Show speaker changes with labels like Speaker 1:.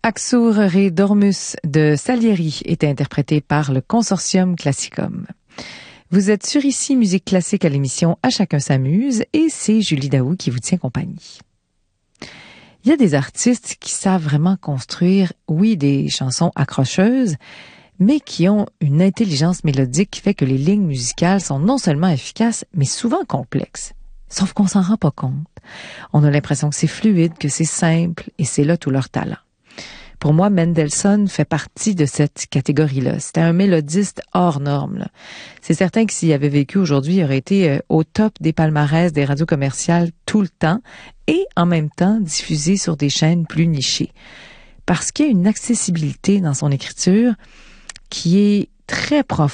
Speaker 1: Axur Re Dormus de Salieri était interprété par le Consortium Classicum. Vous êtes sur Ici Musique Classique à l'émission À chacun s'amuse et c'est Julie Daou qui vous tient compagnie. Il y a des artistes qui savent vraiment construire, oui, des chansons accrocheuses, mais qui ont une intelligence mélodique qui fait que les lignes musicales sont non seulement efficaces, mais souvent complexes. Sauf qu'on s'en rend pas compte. On a l'impression que c'est fluide, que c'est simple, et c'est là tout leur talent. Pour moi, Mendelssohn fait partie de cette catégorie-là. C'était un mélodiste hors norme, là. C'est certain que s'il avait vécu aujourd'hui, il aurait été au top des palmarès des radios commerciales tout le temps et en même temps diffusé sur des chaînes plus nichées. Parce qu'il y a une accessibilité dans son écriture qui est très profonde.